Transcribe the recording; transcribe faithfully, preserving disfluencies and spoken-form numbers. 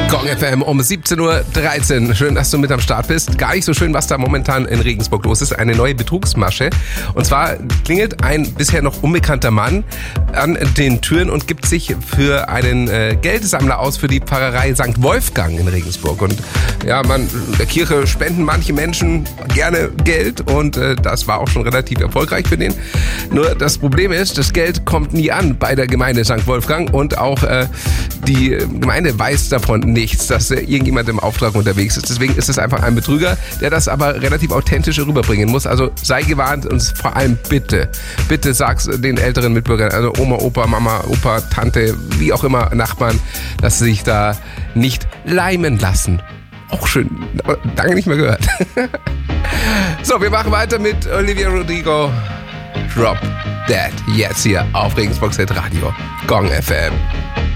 Gong F M um siebzehn Uhr dreizehn. Schön, dass du mit am Start bist. Gar nicht so schön, was da momentan in Regensburg los ist. Eine neue Betrugsmasche. Und zwar klingelt ein bisher noch unbekannter Mann an den Türen und gibt sich für einen äh, Geldsammler aus für die Pfarrei Sankt Wolfgang in Regensburg. Und ja, man, der Kirche spenden manche Menschen gerne Geld und äh, das war auch schon relativ erfolgreich für den. Nur das Problem ist, das Geld kommt nie an bei der Gemeinde Sankt Wolfgang und auch äh, die Gemeinde weiß davon nichts, dass irgendjemand im Auftrag unterwegs ist. Deswegen ist es einfach ein Betrüger, der das aber relativ authentisch rüberbringen muss. Also sei gewarnt und vor allem bitte, bitte sag's den älteren Mitbürgern, also Oma, Opa, Mama, Opa, Tante, wie auch immer, Nachbarn, dass sie sich da nicht leimen lassen. Auch schön, lange nicht mehr gehört. So, wir machen weiter mit Olivia Rodrigo. Drop Dead. Jetzt hier auf Regensburg Radio. Gong F M.